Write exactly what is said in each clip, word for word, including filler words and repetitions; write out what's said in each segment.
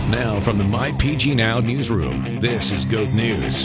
Now from the My P G Now newsroom, this is Goat News.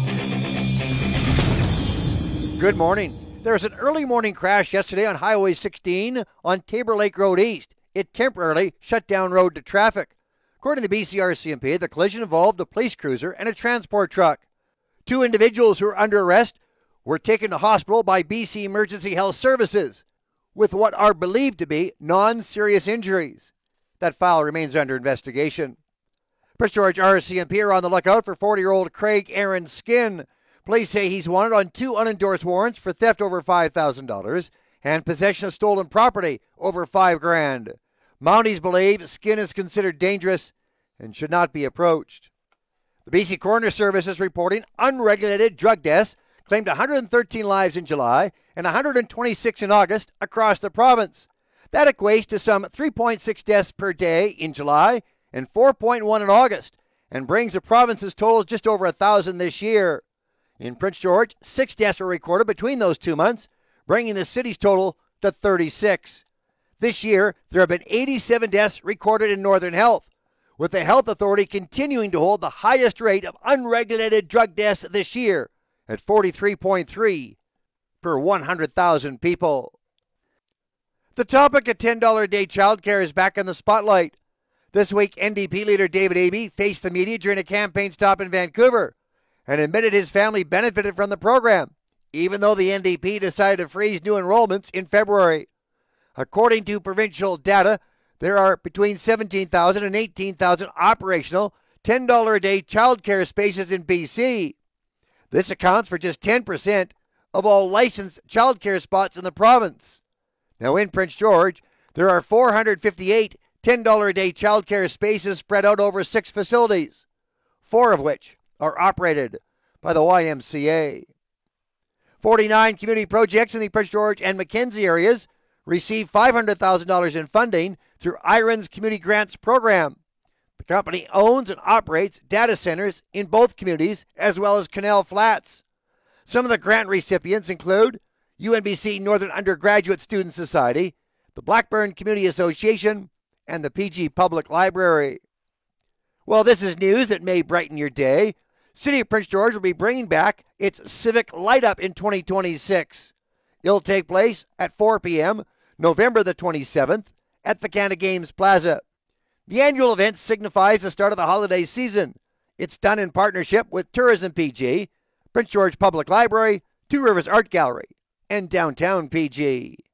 Good morning. There was an early morning crash yesterday on Highway sixteen on Tabor Lake Road East. It temporarily shut down road to traffic. According to the B C R C M P, the collision involved a police cruiser and a transport truck. Two individuals who were under arrest were taken to hospital by B C Emergency Health Services with what are believed to be non-serious injuries. That file remains under investigation. Prince George R C M P are on the lookout for forty-year-old Craig Aaron Skin. Police say he's wanted on two unendorsed warrants for theft over five thousand dollars and possession of stolen property over five grand. Mounties believe Skin is considered dangerous and should not be approached. The B C Coroner Service is reporting unregulated drug deaths claimed one hundred thirteen lives in July and one hundred twenty-six in August across the province. That equates to some three point six deaths per day in July and four point one in August, and brings the province's total just over one thousand this year. In Prince George, six deaths were recorded between those two months, bringing the city's total to thirty-six. This year, there have been eighty-seven deaths recorded in Northern Health, with the Health Authority continuing to hold the highest rate of unregulated drug deaths this year at forty-three point three per one hundred thousand people. The topic of ten dollars a day childcare is back in the spotlight. This week, N D P leader David Abey faced the media during a campaign stop in Vancouver and admitted his family benefited from the program, even though the N D P decided to freeze new enrollments in February. According to provincial data, there are between seventeen thousand and eighteen thousand operational ten dollars a day childcare spaces in B C. This accounts for just ten percent of all licensed childcare spots in the province. Now in Prince George, there are four hundred fifty-eight ten dollars a day childcare spaces spread out over six facilities, four of which are operated by the Y M C A. forty-nine community projects in the Prince George and Mackenzie areas received five hundred thousand dollars in funding through I R E N's Community Grants program. The company owns and operates data centers in both communities as well as Canal Flats. Some of the grant recipients include U N B C Northern Undergraduate Student Society, the Blackburn Community Association, and the P G Public Library. Well, this is news that may brighten your day. City of Prince George will be bringing back its Civic Light Up in twenty twenty-six. It'll take place at four p.m. November the twenty-seventh at the Canada Games Plaza. The annual event signifies the start of the holiday season. It's done in partnership with Tourism P G, Prince George Public Library, Two Rivers Art Gallery, and Downtown P G.